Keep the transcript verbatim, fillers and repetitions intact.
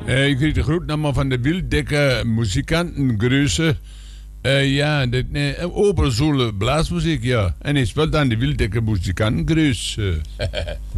Uh, ik kreeg de groet allemaal van de Wildekke muzikanten, Greuze. Uh, ja, dat, nee, open zoele blaasmuziek, ja. En hij speelt aan de Wildekke muzikanten, Greuze.